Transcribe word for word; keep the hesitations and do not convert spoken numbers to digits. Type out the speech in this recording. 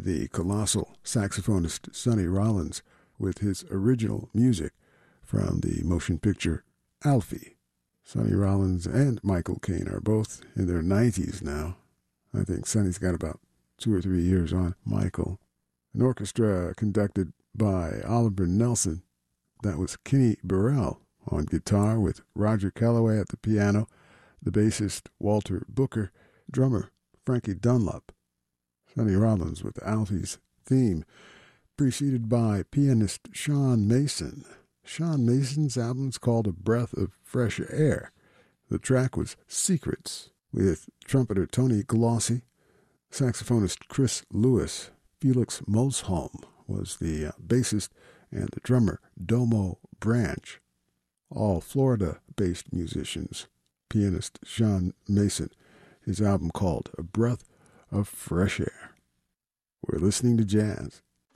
the colossal saxophonist Sonny Rollins with his original music from the motion picture Alfie. Sonny Rollins and Michael Caine are both in their nineties now. I think Sonny's got about two or three years on Michael. An orchestra conducted by Oliver Nelson. That was Kenny Burrell on guitar with Roger Calloway at the piano, the bassist Walter Booker, drummer Frankie Dunlop. Sonny Rollins with Alfie's theme, preceded by pianist Sean Mason. Sean Mason's album's called A Breath of Fresh Air. The track was Secrets, with trumpeter Tony Glossy, saxophonist Chris Lewis. Felix Mosholm was the uh, bassist, and the drummer Domo Branch. All Florida-based musicians. Pianist Sean Mason, his album called A Breath of Fresh Air. We're listening to jazz